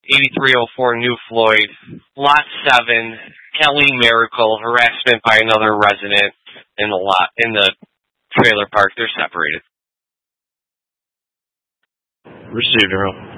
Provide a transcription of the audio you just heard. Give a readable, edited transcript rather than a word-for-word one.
8304 New Floyd, Lot 7, Kelly Miracle, harassment by another resident in the trailer park. They're separated. Received, Earl.